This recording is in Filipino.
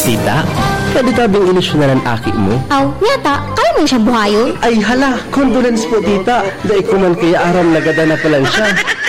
Tita, pwede tabing ilusyonan ang aki mo? Aw, yata, kaya mo siya buhayon? Ay hala, condolence po tita. Dahil ko man kaya aram nagada na pa lang siya.